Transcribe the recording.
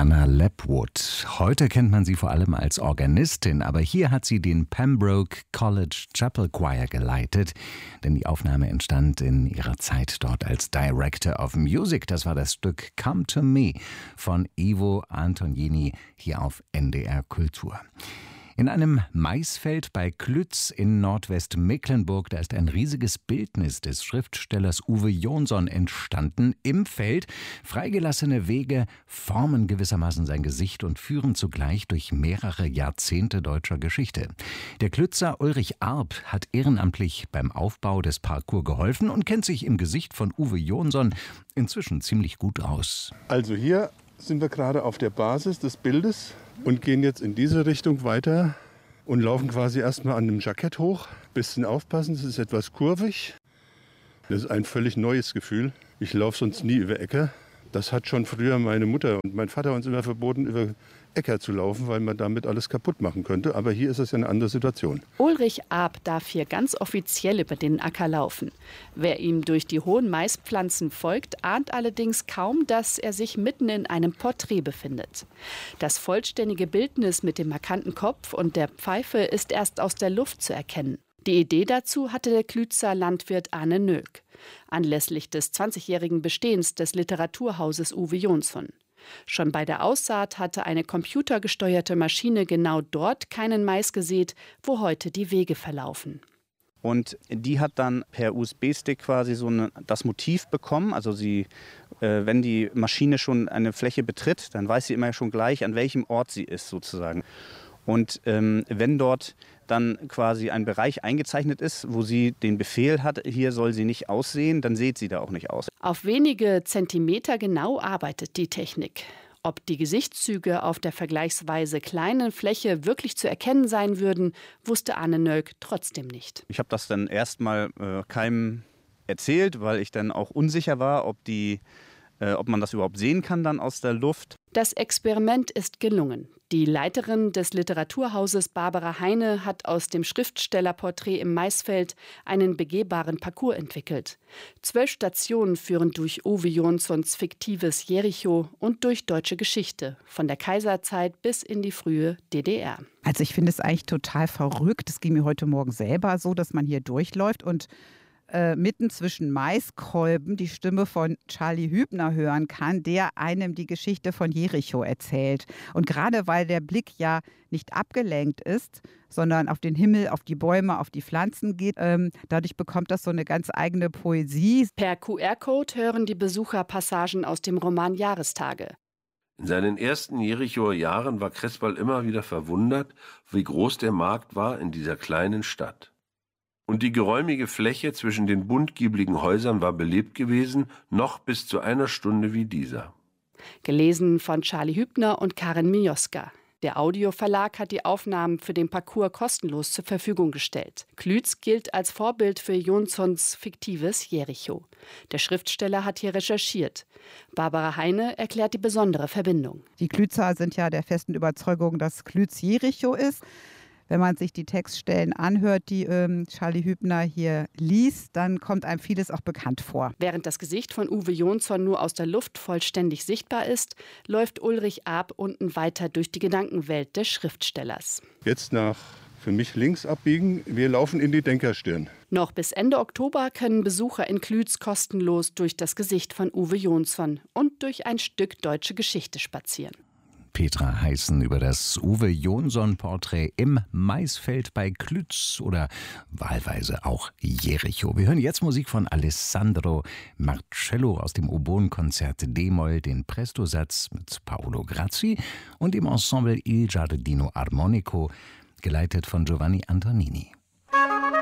Anna Lepwood. Heute kennt man sie vor allem als Organistin, aber hier hat sie den Pembroke College Chapel Choir geleitet, denn die Aufnahme entstand in ihrer Zeit dort als Director of Music. Das war das Stück Come to Me von Ivo Antonini hier auf NDR Kultur. In einem Maisfeld bei Klütz in Nordwestmecklenburg, da ist ein riesiges Bildnis des Schriftstellers Uwe Jonsson entstanden. Im Feld freigelassene Wege formen gewissermaßen sein Gesicht und führen zugleich durch mehrere Jahrzehnte deutscher Geschichte. Der Klützer Ulrich Arp hat ehrenamtlich beim Aufbau des Parcours geholfen und kennt sich im Gesicht von Uwe Jonsson inzwischen ziemlich gut aus. Also hier sind wir gerade auf der Basis des Bildes und gehen jetzt in diese Richtung weiter und laufen quasi erstmal an dem Jackett hoch. Bisschen aufpassen, es ist etwas kurvig. Das ist ein völlig neues Gefühl. Ich laufe sonst nie über Äcker. Das hat schon früher meine Mutter und mein Vater uns immer verboten, über Äcker zu laufen, weil man damit alles kaputt machen könnte. Aber hier ist es ja eine andere Situation. Ulrich Arp darf hier ganz offiziell über den Acker laufen. Wer ihm durch die hohen Maispflanzen folgt, ahnt allerdings kaum, dass er sich mitten in einem Porträt befindet. Das vollständige Bildnis mit dem markanten Kopf und der Pfeife ist erst aus der Luft zu erkennen. Die Idee dazu hatte der Klützer Landwirt Arne Nölk, anlässlich des 20-jährigen Bestehens des Literaturhauses Uwe Jonsson. Schon bei der Aussaat hatte eine computergesteuerte Maschine genau dort keinen Mais gesät, wo heute die Wege verlaufen. Und die hat dann per USB-Stick quasi das Motiv bekommen. Also wenn die Maschine schon eine Fläche betritt, dann weiß sie immer schon gleich, an welchem Ort sie ist sozusagen. Und wenn dort dann quasi ein Bereich eingezeichnet ist, wo sie den Befehl hat, hier soll sie nicht aussehen, dann sieht sie da auch nicht aus. Auf wenige Zentimeter genau arbeitet die Technik. Ob die Gesichtszüge auf der vergleichsweise kleinen Fläche wirklich zu erkennen sein würden, wusste Arne Nölk trotzdem nicht. Ich habe das dann erstmal keinem erzählt, weil ich dann auch unsicher war, ob man das überhaupt sehen kann dann aus der Luft. Das Experiment ist gelungen. Die Leiterin des Literaturhauses Barbara Heine hat aus dem Schriftstellerporträt im Maisfeld einen begehbaren Parcours entwickelt. 12 Stationen führen durch Uwe Jonssons fiktives Jericho und durch deutsche Geschichte, von der Kaiserzeit bis in die frühe DDR. Also ich finde es eigentlich total verrückt. Es ging mir heute Morgen selber so, dass man hier durchläuft und mitten zwischen Maiskolben die Stimme von Charlie Hübner hören kann, der einem die Geschichte von Jericho erzählt. Und gerade weil der Blick ja nicht abgelenkt ist, sondern auf den Himmel, auf die Bäume, auf die Pflanzen geht, dadurch bekommt das so eine ganz eigene Poesie. Per QR-Code hören die Besucher Passagen aus dem Roman Jahrestage. In seinen ersten Jerichoer Jahren war Crespal immer wieder verwundert, wie groß der Markt war in dieser kleinen Stadt. Und die geräumige Fläche zwischen den buntgiebligen Häusern war belebt gewesen, noch bis zu einer Stunde wie dieser. Gelesen von Charlie Hübner und Karin Mioska. Der Audioverlag hat die Aufnahmen für den Parcours kostenlos zur Verfügung gestellt. Klütz gilt als Vorbild für Jonssons fiktives Jericho. Der Schriftsteller hat hier recherchiert. Barbara Heine erklärt die besondere Verbindung. Die Klützer sind ja der festen Überzeugung, dass Klütz Jericho ist. Wenn man sich die Textstellen anhört, die Charlie Hübner hier liest, dann kommt einem vieles auch bekannt vor. Während das Gesicht von Uwe Jonsson nur aus der Luft vollständig sichtbar ist, läuft Ulrich Arp unten weiter durch die Gedankenwelt des Schriftstellers. Jetzt für mich links abbiegen. Wir laufen in die Denkerstirn. Noch bis Ende Oktober können Besucher in Klütz kostenlos durch das Gesicht von Uwe Jonsson und durch ein Stück deutsche Geschichte spazieren. Petra Heißen über das Uwe Jonsson-Porträt im Maisfeld bei Klütz oder wahlweise auch Jericho. Wir hören jetzt Musik von Alessandro Marcello aus dem Oboenkonzert D-Moll, den Prestosatz mit Paolo Grazzi und dem Ensemble Il Giardino Armonico, geleitet von Giovanni Antonini.